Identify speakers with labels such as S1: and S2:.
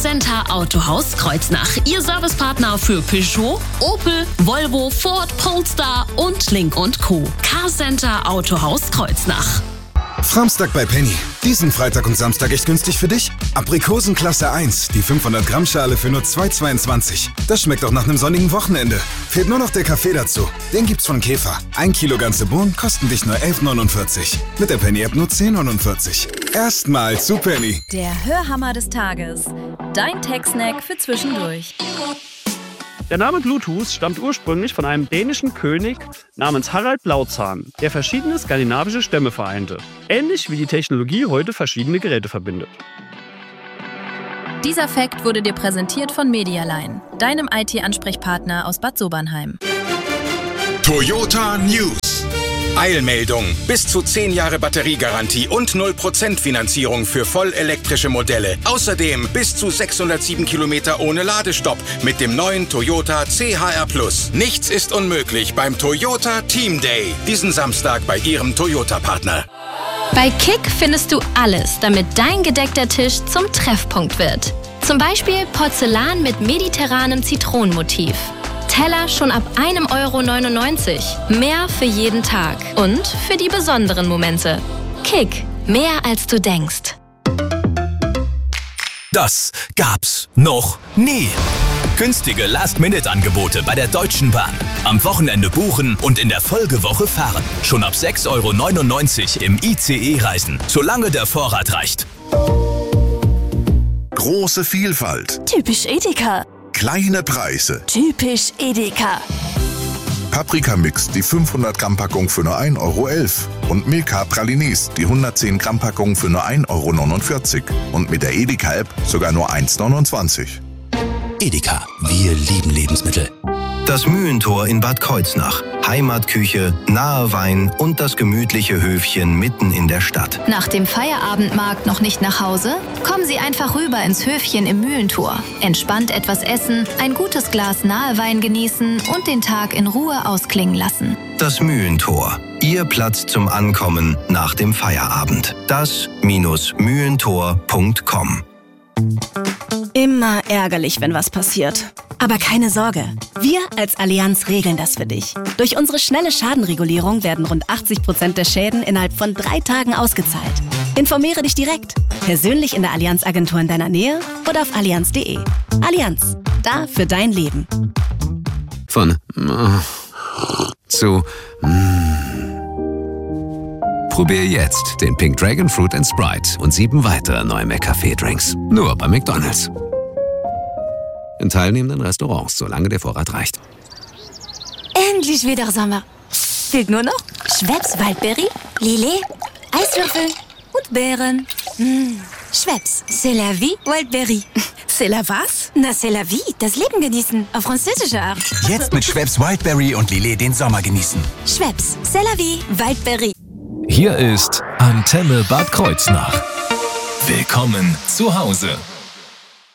S1: Carcenter Autohaus Kreuznach. Ihr Servicepartner für Peugeot, Opel, Volvo, Ford, Polestar und Link & Co. Carcenter Autohaus Kreuznach.
S2: Framstag bei Penny. Diesen Freitag und Samstag echt günstig für dich? Aprikosen Klasse 1, die 500 Gramm Schale für nur 2,22. Das schmeckt auch nach einem sonnigen Wochenende. Fehlt nur noch der Kaffee dazu. Den gibt's von Käfer. 1 Kilo ganze Bohnen kosten dich nur 11,49. Mit der Penny-App nur 10,49. Erstmal zu Penny.
S3: Der Hörhammer des Tages. Dein Tech-Snack für zwischendurch.
S4: Der Name Bluetooth stammt ursprünglich von einem dänischen König namens Harald Blauzahn, der verschiedene skandinavische Stämme vereinte. Ähnlich wie die Technologie heute verschiedene Geräte verbindet.
S3: Dieser Fact wurde dir präsentiert von Medialine, deinem IT-Ansprechpartner aus Bad Sobernheim.
S5: Toyota News. Eilmeldung. Bis zu 10 Jahre Batteriegarantie und 0% Finanzierung für vollelektrische Modelle. Außerdem bis zu 607 Kilometer ohne Ladestopp mit dem neuen Toyota CHR+. Nichts ist unmöglich beim Toyota Team Day. Diesen Samstag bei Ihrem Toyota-Partner.
S6: Bei Kick findest du alles, damit dein gedeckter Tisch zum Treffpunkt wird. Zum Beispiel Porzellan mit mediterranem Zitronenmotiv. Teller schon ab 1,99 €. Mehr für jeden Tag und für die besonderen Momente. Kick, mehr als du denkst.
S7: Das gab's noch nie. Günstige Last-Minute-Angebote bei der Deutschen Bahn. Am Wochenende buchen und in der Folgewoche fahren. Schon ab 6,99 € im ICE reisen, solange der Vorrat reicht.
S8: Große Vielfalt.
S9: Typisch Edeka.
S8: Kleine Preise.
S9: Typisch Edeka.
S8: Paprika-Mix, die 500 Gramm Packung für nur 1,11 € und Milka Pralines, die 110 Gramm Packung für nur 1,49 € und mit der Edeka-App sogar nur 1,29 €.
S7: Edeka, wir lieben Lebensmittel.
S10: Das Mühlentor in Bad Kreuznach. Heimatküche, nahe Wein und das gemütliche Höfchen mitten in der Stadt.
S6: Nach dem Feierabendmarkt noch nicht nach Hause? Kommen Sie einfach rüber ins Höfchen im Mühlentor. Entspannt etwas essen, ein gutes Glas nahe Wein genießen und den Tag in Ruhe ausklingen lassen.
S10: Das Mühlentor. Ihr Platz zum Ankommen nach dem Feierabend. Das-mühlentor.com.
S9: Immer ärgerlich, wenn was passiert. Aber keine Sorge, wir als Allianz regeln das für dich. Durch unsere schnelle Schadenregulierung werden rund 80% der Schäden innerhalb von 3 Tagen ausgezahlt. Informiere dich direkt, persönlich in der Allianz-Agentur in deiner Nähe oder auf allianz.de. Allianz, da für dein Leben.
S11: Von zu Probier jetzt den Pink Dragon Fruit & Sprite und 7 weitere neue McCafé-Drinks. Nur bei McDonald's. In teilnehmenden Restaurants, solange der Vorrat reicht.
S9: Endlich wieder Sommer. Fehlt nur noch Schweppes Waldbeere, Lillet, Eiswürfel und Beeren. Schweppes, c'est la vie, Waldbeere. C'est la was? Na, c'est la vie, das Leben genießen, auf französische Art.
S12: Jetzt mit Schweppes Wildberry und Lillet den Sommer genießen.
S9: Schweppes, c'est la vie, Waldbeere.
S13: Hier ist Antenne Bad Kreuznach. Willkommen zu Hause.